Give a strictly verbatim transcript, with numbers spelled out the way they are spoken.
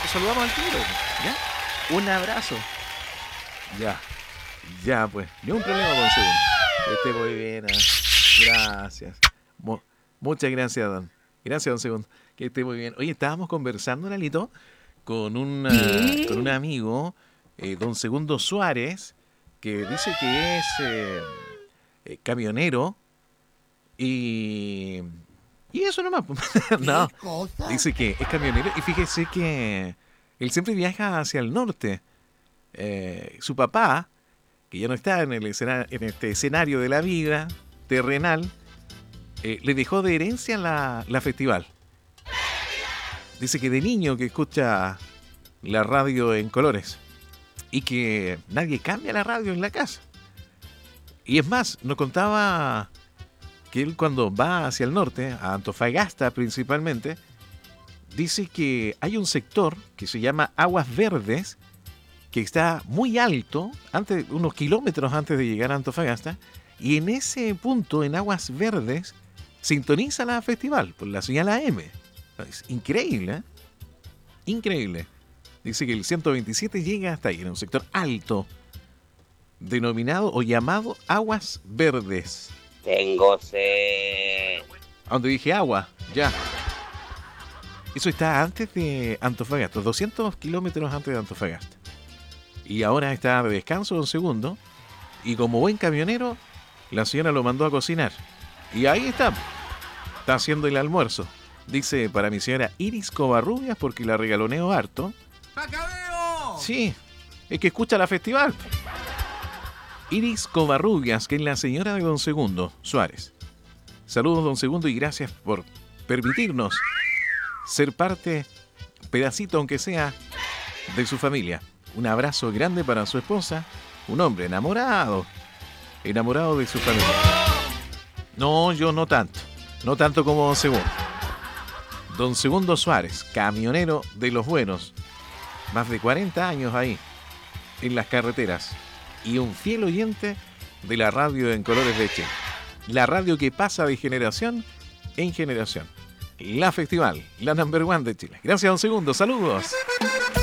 saludamos al tiro. ¿Ya? Un abrazo. Ya. Ya, pues. Ni un problema, don Segundo. Que esté muy bien. ¿eh? Gracias. Mu- Muchas gracias, don. Gracias, don Segundo. Que esté muy bien. Oye, estábamos conversando, Lalito, con, una, con un amigo, eh, don Segundo Suárez, que dice que es eh, eh, camionero y... Y eso nomás. No, ¿Qué cosa? dice que es camionero y fíjese que él siempre viaja hacia el norte. Eh, su papá, que ya no está en, el escena- en este escenario de la vida terrenal, eh, le dejó de herencia la, la festival. Dice que de niño que escucha la radio en colores y que nadie cambia la radio en la casa. Y es más, nos contaba que él cuando va hacia el norte, a Antofagasta principalmente, dice que hay un sector que se llama Aguas Verdes, que está muy alto, antes, unos kilómetros antes de llegar a Antofagasta, y en ese punto, en Aguas Verdes, sintoniza la festival por la señal A M. Es increíble, ¿eh? Increíble. Dice que el ciento veintisiete llega hasta ahí, en un sector alto, denominado o llamado Aguas Verdes. Tengo sed. A donde dije agua, ya. Eso está antes de Antofagasta, doscientos kilómetros antes de Antofagasta. Y ahora está de descanso un segundo. Y como buen camionero, la señora lo mandó a cocinar. Y ahí está. Está haciendo el almuerzo. Dice para mi señora Iris Covarrubias porque la regaloneo harto. ¡Macabeo! Sí, es que escucha la festival. Iris Covarrubias, que es la señora de don Segundo Suárez. Saludos, don Segundo, y gracias por permitirnos ser parte, pedacito aunque sea, de su familia. Un abrazo grande para su esposa, un hombre enamorado, enamorado de su familia. No, yo no tanto, no tanto como don Segundo. Don Segundo Suárez, camionero de los buenos, más de cuarenta años ahí, en las carreteras, y un fiel oyente de la radio en colores de Chile. La radio que pasa de generación en generación. La festival, la number one de Chile. Gracias, don Segundo, saludos.